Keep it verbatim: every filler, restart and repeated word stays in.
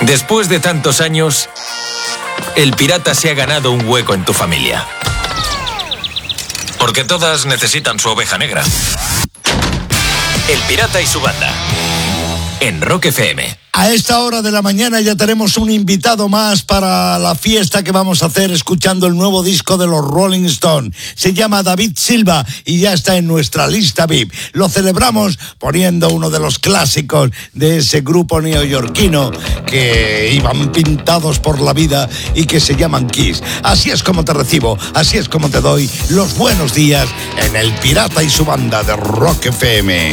Después de tantos años, el pirata se ha ganado un hueco en tu familia. Porque todas necesitan su oveja negra. El pirata y su banda. En Rock F M. A esta hora de la mañana ya tenemos un invitado más para la fiesta que vamos a hacer escuchando el nuevo disco de los Rolling Stones. Se llama David Silva y ya está en nuestra lista V I P. Lo celebramos poniendo uno de los clásicos de ese grupo neoyorquino que iban pintados por la vida y que se llaman Kiss. Así es como te recibo, así es como te doy los buenos días en El Pirata y su banda de Rock F M.